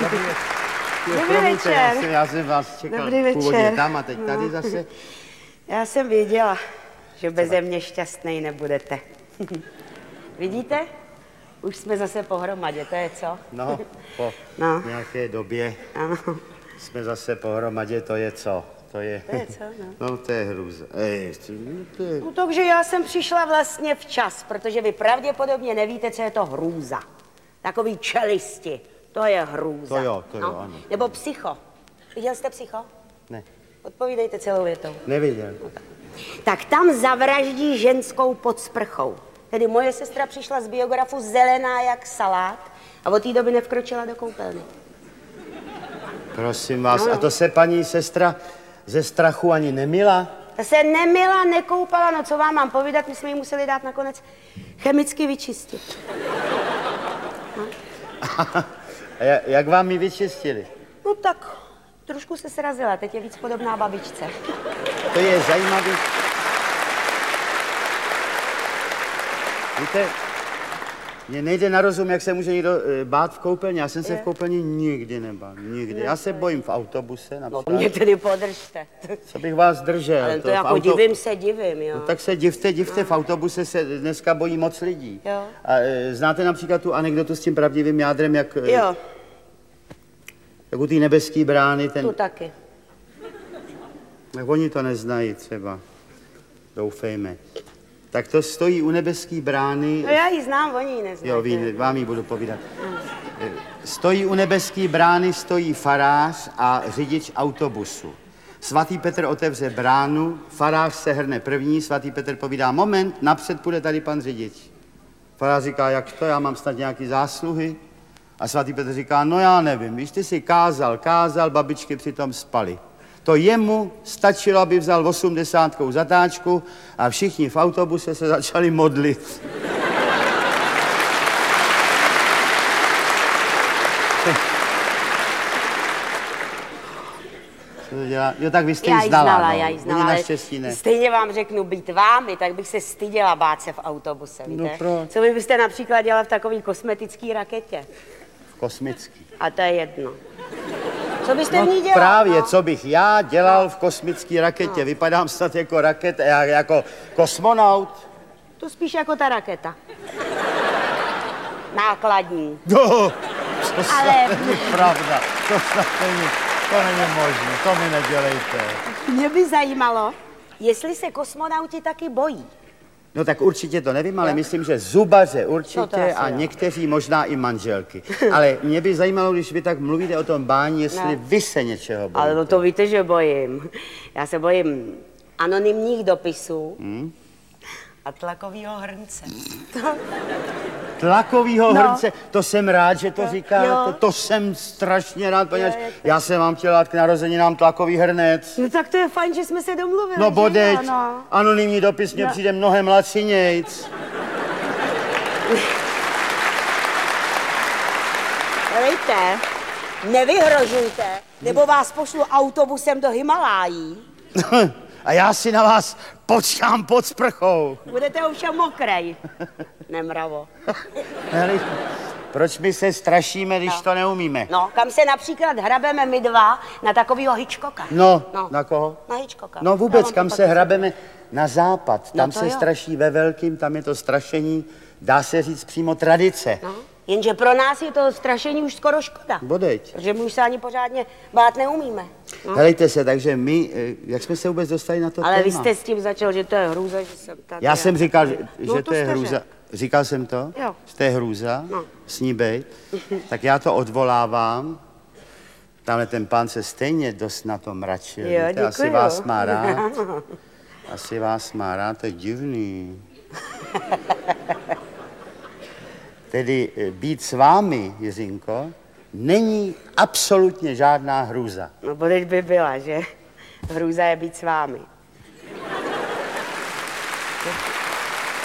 Dobrý večer. Já jsem vás čekal původně tam a teď tady zase. Já jsem věděla, že beze mě šťastnej nebudete. Vidíte? Už jsme zase pohromadě, to je co? No, po nějaké době jsme zase pohromadě, to je co? To je co, no? No, to je hrůza. No, takže já jsem přišla vlastně včas, protože vy pravděpodobně nevíte, co je to hrůza. Takový čelisti, to je hrůza. To jo, ano. Nebo psycho. Viděl jste psycho? Ne. Odpovídejte celou větou. Neviděl. No, tak tam zavraždí ženskou pod sprchou. Tedy moje sestra přišla z biografu zelená jak salát a od té doby nevkročila do koupelny. Prosím vás, a to se paní sestra ze strachu ani nemila? Ta se nemila, nekoupala, no co vám mám povídat, my jsme ji museli dát nakonec chemicky vyčistit. A jak vám ji vyčistili? No tak, trošku se srazila, teď je víc podobná babičce. To je zajímavý. Víte, mně nejde na rozum, jak se může někdo bát v koupelně. Já jsem se v koupelně nikdy nebál, nikdy. Já se bojím v autobuse například. No mě tedy podržte. Co bych vás držel? Ale to jako divím, jo. No, tak se divte, v autobuse se dneska bojí moc lidí. Jo. A znáte například tu anekdotu s tím pravdivým jádrem, jak u té nebeské brány ten... Tu taky. Tak oni to neznají třeba, doufejme. Tak to stojí u nebeské brány... No já ji znám, oni ji neznají. Jo, vám ji budu povídat. Stojí u nebeské brány, stojí farář a řidič autobusu. Svatý Petr otevře bránu, farář se hrne první, svatý Petr povídá, moment, napřed půjde tady pan řidič. Farář říká, jak to, já mám snad nějaký zásluhy? A svatý Petr říká, no já nevím, když ty si kázal, babičky přitom spaly. To jemu stačilo, aby vzal 80 zatáčku a všichni v autobuse se začali modlit. Co to dělá? Jo, tak vy jste ji znala. Já ji znala, ale stejně vám řeknu, být vámi, tak bych se styděla bát se v autobuse, víte? No proč? Co vy byste například dělala v takové kosmetické raketě? V kosmický. A to je jedno. Co byste v ní dělal? Právě, co bych já dělal v kosmické raketě. Vypadám snad jako raket, jako kosmonaut. To spíš jako ta raketa. Nákladní. No, ale... pravda, to není možné, to mi nedělejte. Mě by zajímalo, jestli se kosmonauti taky bojí. No tak určitě to nevím, ale myslím, že zubaře určitě a někteří možná i manželky. Ale mě by zajímalo, když vy tak mluvíte o tom bání, jestli vy se něčeho bojíte. Ale no to víte, že bojím. Já se bojím anonymních dopisů a tlakovýho hrnce. Tlakovýho hrnce, to jsem rád, že to říkáte, to jsem strašně rád, poněvadž já jsem vám chtěl dát k narozeninám tlakový hrnec. No tak to je fajn, že jsme se domluvili. No bodeď, anonymní dopis mě přijde mnohem lacinějc. Helejte, nevyhrožujte, nebo vás pošlu autobusem do Himalájí. A já si na vás počkám pod sprchou. Budete ovšem mokrej, nemravo. Hele, proč my se strašíme, když to neumíme? No, kam se například hrabeme my dva na takovýho Hitchcocka. No, na koho? Na Hitchcocka. No vůbec, kam se hrabeme? Na západ. Tam se straší ve velkým, tam je to strašení, dá se říct přímo tradice. No. Jenže pro nás je to strašení už skoro škoda. Bodeď. Protože my už se ani pořádně bát neumíme. No. Helejte se, takže my, jak jsme se vůbec dostali na to téma? Ale vy jste s tím začal, že to je hrůza, že jsem tady. Já jsem říkal, že to je hrůza. Říkal jsem to? Jo. Že to je hrůza? No. S ní bejt. Tak já to odvolávám. Tamhle ten pán se stejně dost na to mračil. Jo, děkuju. Asi vás má rád. Asi vás má rád, to je divný. Tedy být s vámi, Jiřinko, není absolutně žádná hrůza. No, bodeď by byla, že? Hrůza je být s vámi.